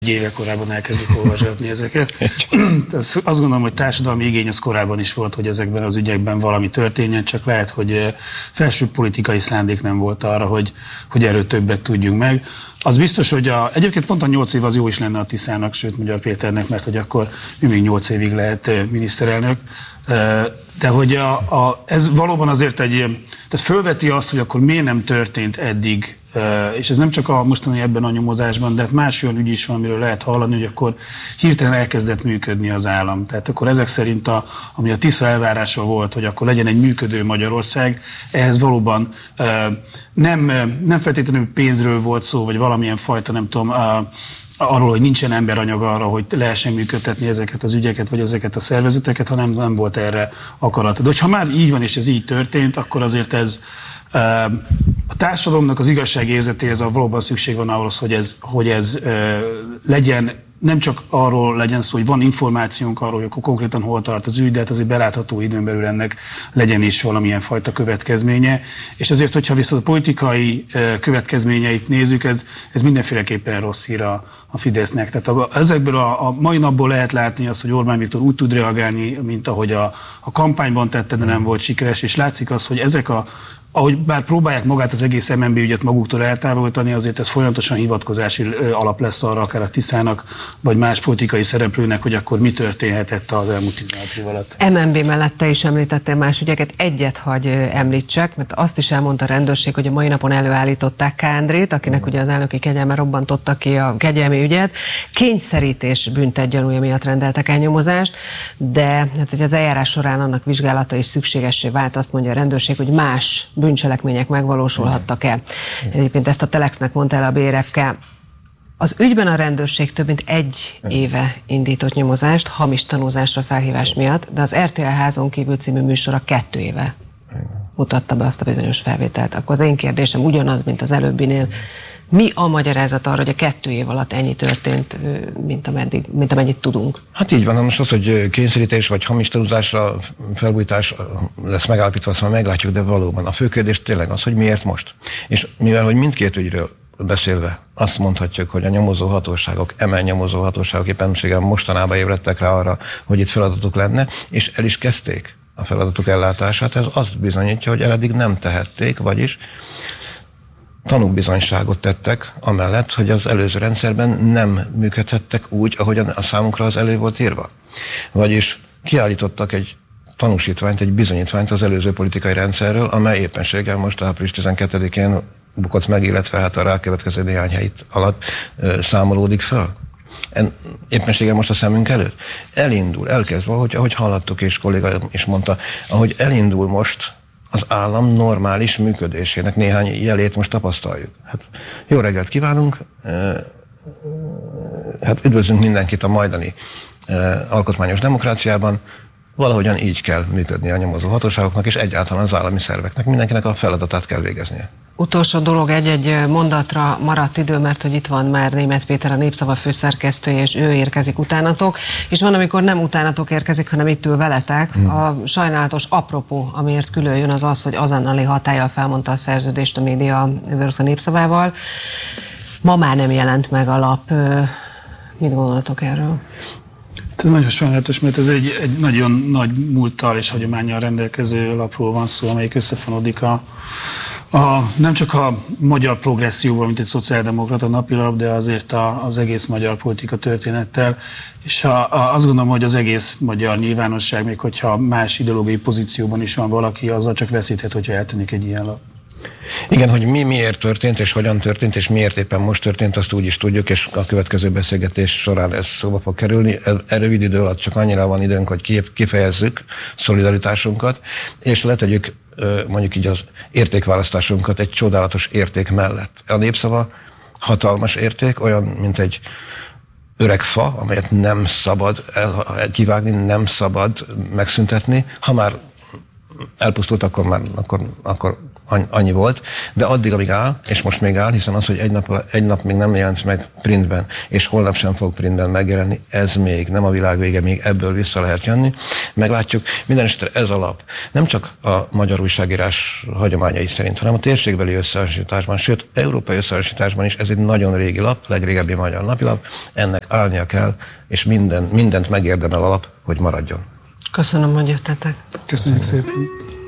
éve korábban elkezdik olvasgatni ezeket. Azt gondolom, hogy társadalmi igény az korábban is volt, hogy ezekben az ügyekben valami történjen, csak lehet, hogy felső politikai szándék nem volt arra, hogy erről többet tudjunk meg. Az biztos, hogy egyébként pont a 8 év az jó is lenne a Tiszának, sőt Magyar Péternek, mert hogy akkor még 8 évig lehet miniszterelnök. De hogy ez valóban azért tehát fölveti azt, hogy akkor miért nem történt eddig, és ez nem csak a mostani ebben a nyomozásban, de más olyan ügy is van, amiről lehet hallani, hogy akkor hirtelen elkezdett működni az állam. Tehát akkor ezek szerint, ami a Tisza elvárása volt, hogy akkor legyen egy működő Magyarország, ehhez valóban nem feltétlenül pénzről volt szó, vagy valamilyen fajta, nem tudom, arról, hogy nincsen emberanyag arra, hogy lehessen működtetni ezeket az ügyeket, vagy ezeket a szervezeteket, hanem nem volt erre akarat. De hogyha már így van, és ez így történt, akkor azért ez a társadalomnak az igazságérzetéhez valóban szükség van ahhoz, hogy ez legyen, nem csak arról legyen szó, hogy van információnk arról, hogy akkor konkrétan hol tart az ügy, de hát azért belátható időn belül ennek legyen is valamilyen fajta következménye. És azért, hogyha viszont a politikai következményeit nézzük, ez mindenféleképpen rossz hír a Fidesznek. Tehát ezekből a mai napból lehet látni azt, hogy Orbán Viktor úgy tud reagálni, mint ahogy a kampányban tette, de nem volt sikeres, és látszik az, hogy ahogy bár próbálják magát az egész MNB ügyet maguktól eltávolítani, azért ez folyamatosan hivatkozási alap lesz arra, akár a Tiszának, vagy más politikai szereplőnek, hogy akkor mi történhetett az elmúlt 16 év alatt. MNB mellett te is említettél más ügyeket, egyet hagy említsek, mert azt is elmondta a rendőrség, hogy a mai napon előállították K. Endrét, akinek ugye az elnöki kegyelme robbantotta ki a kegyelmi ügyet. Kényszerítés büntetgyanúja miatt rendeltek el nyomozást, de hát, hogy az eljárás során annak vizsgálata is szükségessé vált, azt mondja a rendőrség, hogy más bűncselekmények megvalósulhattak el. Egyébként ezt a Telexnek mondta el a BRFK. Az ügyben a rendőrség több mint 1 éve indított nyomozást, hamis tanúzásra felhívás miatt, de az RTL Házon kívül című műsora 2 éve mutatta be azt a bizonyos felvételt. Akkor az én kérdésem ugyanaz, mint az előbbinél. Mi a magyarázat arra, hogy a 2 év alatt ennyi történt, mint amennyit tudunk? Hát így van, most az, hogy kényszerítés vagy hamis tanúzásra felbújtás lesz megállapítva, azt már meglátjuk, de valóban a fő kérdés tényleg az, hogy miért most. És mivel, hogy mindkét ügyről beszélve azt mondhatjuk, hogy a nyomozó hatóságok, nyomozó hatóságok éppenséggel mostanában ébredtek rá arra, hogy itt feladatuk lenne, és el is kezdték a feladatuk ellátását. Ez azt bizonyítja, hogy eddig nem tehették, vagyis tanúbizonyságot tettek, amellett, hogy az előző rendszerben nem működhettek úgy, ahogyan a számunkra az elő volt írva. Vagyis kiállítottak egy tanúsítványt, egy bizonyítványt az előző politikai rendszerről, amely éppenséggel most április 12-én bukott meg, illetve hát a rákövetkező néhány hét alatt számolódik föl. Éppenséggel most a szemünk előtt. Elkezd valahogy, ahogy hallottuk, és kolléga is mondta, ahogy elindul most az állam normális működésének néhány jelét most tapasztaljuk. Hát jó reggelt kívánunk, hát üdvözlünk mindenkit a majdani alkotmányos demokráciában, valahogyan így kell működni a nyomozó hatóságoknak, és egyáltalán az állami szerveknek, mindenkinek a feladatát kell végeznie. Utolsó dolog, egy mondatra maradt idő, mert hogy itt van már Németh Péter, a Népszava főszerkesztője, és ő érkezik utánatok, és van, amikor nem utánatok érkezik, hanem itt ül veletek. A sajnálatos apropó, amiért külön jön, az az, hogy azonnali hatállyal felmondta a szerződést a média versus a Népszavával. Ma már nem jelent meg a lap. Mit gondoltok erről? Ez nagyon sajnálatos, mert ez egy nagyon nagy múlttal és hagyománnyal rendelkező lapról van szó, amelyik összefonódik nem csak a magyar progresszióval, mint egy szociáldemokrata napilap, de azért az egész magyar politika történettel. És azt gondolom, hogy az egész magyar nyilvánosság, még hogyha más ideológiai pozícióban is van valaki, azzal csak veszíthet, hogyha eltűnik egy ilyen lap. Igen, hogy miért történt, és hogyan történt, és miért éppen most történt, azt úgy is tudjuk, és a következő beszélgetés során ez szóba fog kerülni. Rövid idő alatt csak annyira van időnk, hogy kifejezzük szolidaritásunkat, és letegyük mondjuk így az értékválasztásunkat egy csodálatos érték mellett. A Népszava hatalmas érték, olyan, mint egy öreg fa, amelyet nem szabad kivágni, nem szabad megszüntetni. Ha már elpusztult, akkor annyi volt, de addig, amíg áll, és most még áll, hiszen az, hogy egy nap még nem jelent meg printben, és holnap sem fog printben megjelenni, ez még nem a világ vége, még ebből vissza lehet jönni. Meglátjuk, mindenesetre ez a lap nem csak a magyar újságírás hagyományai szerint, hanem a térségbeli összehasonlításban, sőt, európai összehasonlításban is ez egy nagyon régi lap, legrégebbi magyar napilap, ennek állnia kell, és mindent megérdemel a lap, hogy maradjon. Köszönöm, hogy jöttetek. Köszönjük szépen.